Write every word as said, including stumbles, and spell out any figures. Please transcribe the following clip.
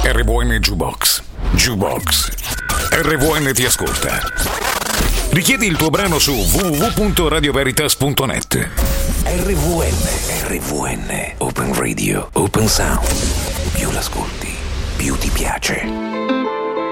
R V N Jukebox. Jukebox. R V N ti ascolta. Richiedi il tuo brano su w w w punto radio veritas punto net. R V N, R V N, Open Radio, Open Sound. Più l'ascolti, più ti piace.